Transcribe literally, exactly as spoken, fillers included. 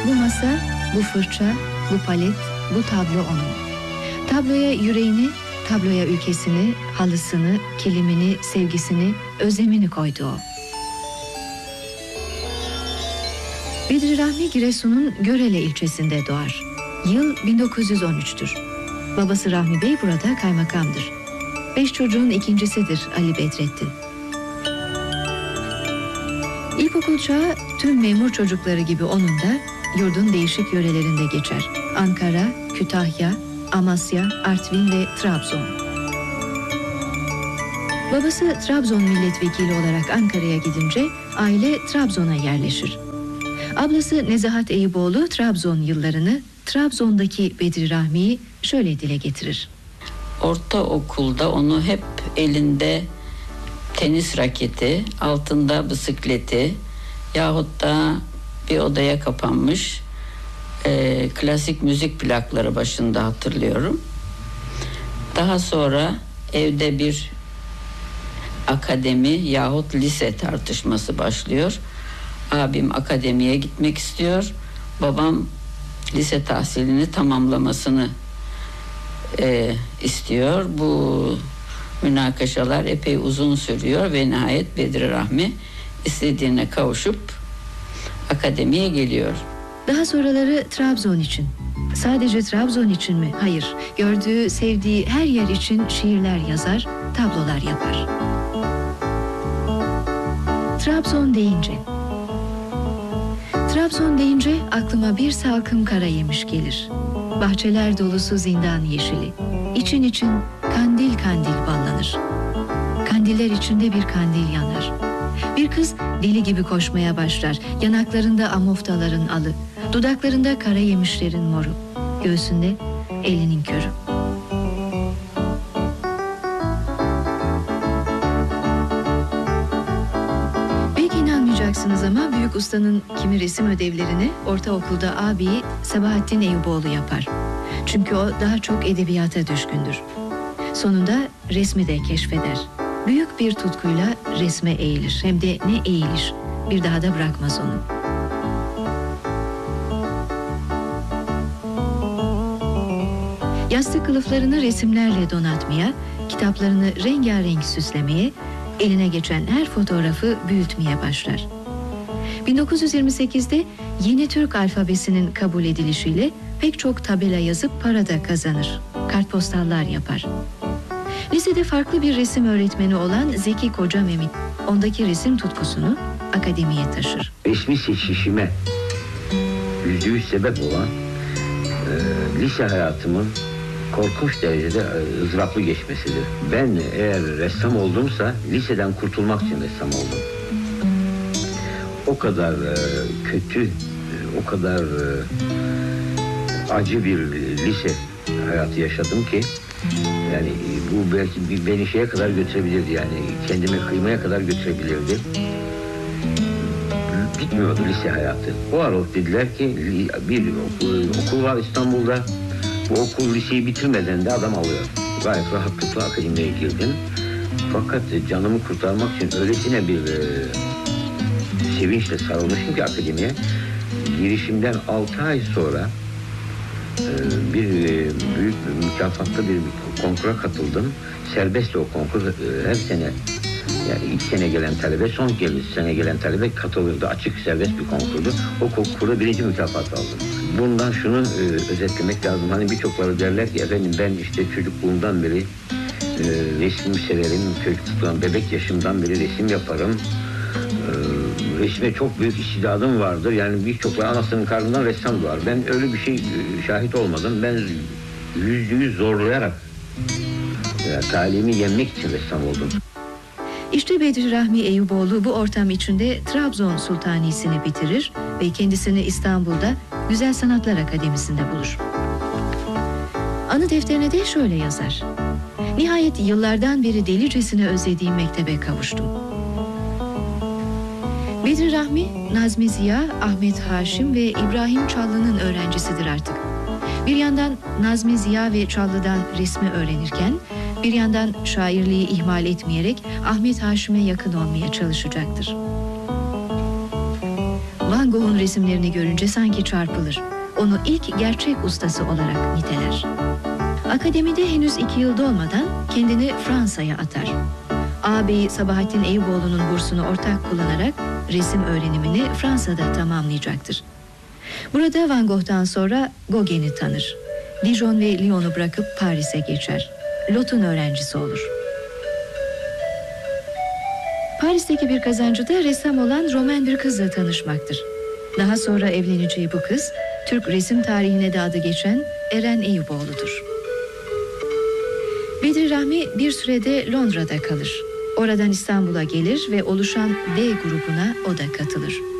Bu masa, bu fırça, bu palet, bu tablo onun. Tabloya yüreğini, tabloya ülkesini, halısını, kilimini, sevgisini, özlemini koydu o. Bedri Rahmi Giresun'un Görele ilçesinde doğar. Yıl bin dokuz yüz on üç'tür. Babası Rahmi Bey burada kaymakamdır. Beş çocuğun ikincisidir Ali Bedrettin. İlkokul çağı tüm memur çocukları gibi onun da yurdun değişik yörelerinde geçer. Ankara, Kütahya, Amasya, Artvin ve Trabzon. Babası Trabzon milletvekili olarak Ankara'ya gidince aile Trabzon'a yerleşir. Ablası Nezahat Eyüboğlu Trabzon yıllarını, Trabzon'daki Bedri Rahmi'yi şöyle dile getirir. Ortaokulda onu hep elinde tenis raketi, altında bisikleti yahut da bir odaya kapanmış e, klasik müzik plakları başında hatırlıyorum. Daha sonra evde bir akademi yahut lise tartışması başlıyor. Abim akademiye gitmek istiyor. Babam lise tahsilini tamamlamasını e, istiyor. Bu münakaşalar epey uzun sürüyor ve nihayet Bedri Rahmi istediğine kavuşup akademiye geliyor. Daha sonraları Trabzon için. Sadece Trabzon için mi? Hayır. Gördüğü, sevdiği her yer için şiirler yazar, tablolar yapar. Trabzon deyince. Trabzon deyince aklıma bir salkım kara yemiş gelir. Bahçeler dolusu zindan yeşili. İçin için kandil kandil ballanır. Kandiller içinde bir kandil yanar. Bir kız deli gibi koşmaya başlar. Yanaklarında amoftaların alı, dudaklarında kara yemişlerin moru, göğsünde elinin körü. Belki inanmayacaksınız ama büyük ustanın kimi resim ödevlerini ortaokulda abi Sabahattin Eyüboğlu yapar. Çünkü o daha çok edebiyata düşkündür. Sonunda resmi de keşfeder. Büyük bir tutkuyla resme eğilir. Hem de ne eğilir. Bir daha da bırakmaz onu. Yastık kılıflarını resimlerle donatmaya, kitaplarını rengarenk süslemeye, eline geçen her fotoğrafı büyütmeye başlar. bin dokuz yüz yirmi sekiz'de yeni Türk alfabesinin kabul edilişiyle pek çok tabela yazıp para da kazanır. Kartpostallar yapar. Lisede farklı bir resim öğretmeni olan Zeki Koca Mehmet, ondaki resim tutkusunu akademiye taşır. Resmi seçişime yüzde yüz sebep olan e, lise hayatımın korkunç derecede e, ızdıraplı geçmesidir. Ben eğer ressam oldumsa liseden kurtulmak için ressam oldum. O kadar e, kötü, e, o kadar e, acı bir lise hayatı yaşadım ki yani bu belki beni şeye kadar götürebilirdi, yani kendime kıymaya kadar götürebilirdi. Bitmiyordu lise hayatı. O ara dediler ki bir okul, okul var İstanbul'da. Bu okul liseyi bitirmeden de adam alıyor. Gayet rahatlıkla akademiye girdim. Fakat canımı kurtarmak için öylesine bir e, sevinçle sarılmışım ki akademiye. Girişimden altı ay sonra e, bir e, büyük bir mükafatlı bir konkura katıldım. Serbestle o konkur e, her sene, yani ilk sene gelen talebe, son sene gelen talebe katılıyordu. Açık serbest bir konkurdu. O konkurda birinci mükafat aldım. Bundan şunu e, özetlemek lazım. Hani birçokları derler ki efendim ben işte çocukluğumdan beri e, resim severim. Çocukluktan, bebek yaşımdan beri resim yaparım. E, resme çok büyük istidadım vardır. Yani birçokları anasının karnından ressam doğar. Ben öyle bir şey e, şahit olmadım. Ben yüzde yüz zorlayarak e, talimi yenmek için ressam oldum. İşte Bedri Rahmi Eyüboğlu bu ortam içinde Trabzon Sultanisi'ni bitirir ve kendisini İstanbul'da Güzel Sanatlar Akademisi'nde bulur. Anı defterine de şöyle yazar. Nihayet yıllardan beri delicesine özlediğim mektebe kavuştum. Bedri Rahmi, Nazmi Ziya, Ahmet Haşim ve İbrahim Çallı'nın öğrencisidir artık. Bir yandan Nazmi Ziya ve Çallı'dan resmi öğrenirken, bir yandan şairliği ihmal etmeyerek Ahmet Haşim'e yakın olmaya çalışacaktır. Van Gogh'un resimlerini görünce sanki çarpılır. Onu ilk gerçek ustası olarak niteler. Akademide henüz iki yıl dolmadan kendini Fransa'ya atar. Ağabeyi Sabahattin Eyüboğlu'nun bursunu ortak kullanarak resim öğrenimini Fransa'da tamamlayacaktır. Burada Van Gogh'tan sonra Gauguin'i tanır. Dijon ve Lyon'u bırakıp Paris'e geçer. Lot'un öğrencisi olur. Paris'teki bir kazancıda ressam olan Romen bir kızla tanışmaktır. Daha sonra evleneceği bu kız, Türk resim tarihine de adı geçen Eren Eyüboğlu'dur. Bedri Rahmi bir sürede Londra'da kalır. Oradan İstanbul'a gelir ve oluşan D grubuna o da katılır.